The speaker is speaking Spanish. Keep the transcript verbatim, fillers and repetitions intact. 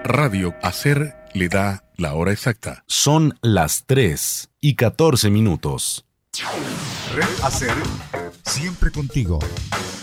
Radio Hacer le da la hora exacta. Son las tres y catorce minutos. Red Hacer, siempre contigo.